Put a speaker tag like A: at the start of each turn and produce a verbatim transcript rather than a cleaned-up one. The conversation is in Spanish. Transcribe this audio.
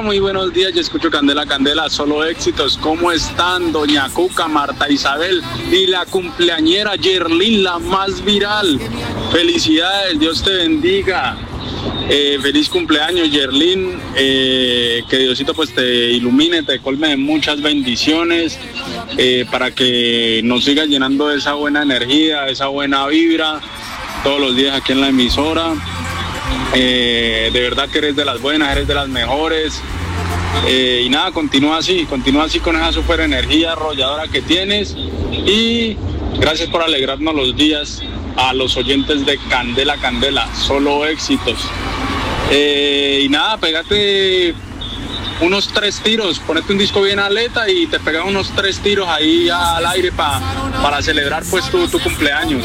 A: muy buenos días, yo escucho Candela, Candela, solo éxitos. ¿Cómo están doña Cuca, Marta Isabel y la cumpleañera Yerlin, la más viral? Felicidades, Dios te bendiga. Eh, feliz cumpleaños, Yerlin, eh, que Diosito pues te ilumine, te colme de muchas bendiciones, eh, para que nos sigas llenando de esa buena energía, esa buena vibra todos los días aquí en la emisora. Eh, de verdad que eres de las buenas, eres de las mejores, eh, y nada, continúa así, continúa así con esa super energía arrolladora que tienes, y gracias por alegrarnos los días a los oyentes de Candela, Candela, solo éxitos. Eh, y nada, pégate unos tres tiros, ponete un disco bien aleta y te pegas unos tres tiros ahí al aire pa, para celebrar pues tu, tu cumpleaños.